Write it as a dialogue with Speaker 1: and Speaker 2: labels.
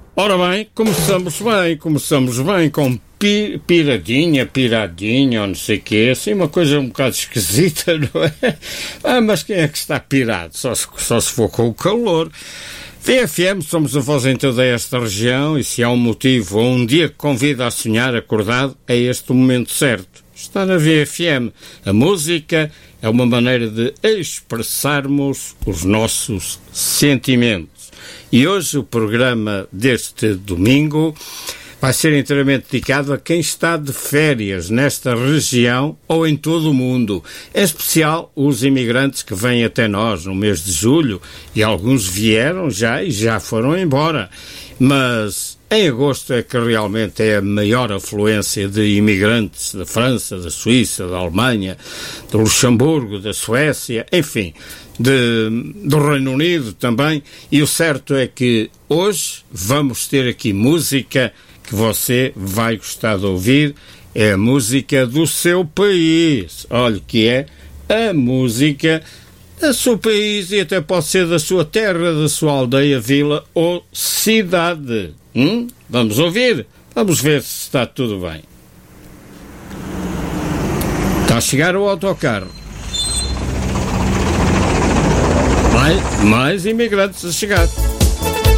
Speaker 1: Ora bem, começamos bem com piradinha, ou não sei o quê, assim, uma coisa um bocado esquisita, não é? Mas quem é que está pirado? Só se for com o calor. VFM, somos a voz em toda esta região, e se há um motivo ou um dia que convida a sonhar acordado, é este o momento certo. Está na VFM. A música é uma maneira de expressarmos os nossos sentimentos. E hoje o programa deste domingo vai ser inteiramente dedicado a quem está de férias nesta região ou em todo o mundo. Em especial os imigrantes que vêm até nós no mês de julho, e alguns vieram já e já foram embora. Mas em agosto é que realmente é a maior afluência de imigrantes da França, da Suíça, da Alemanha, do Luxemburgo, da Suécia, enfim, do Reino Unido também. E o certo é que hoje vamos ter aqui música que você vai gostar de ouvir. É a música do seu país. Olha, que é a música do seu país, e até pode ser da sua terra, da sua aldeia, vila ou cidade. Vamos ouvir? Vamos ver se está tudo bem. Está a chegar o autocarro. Mais imigrantes a chegar.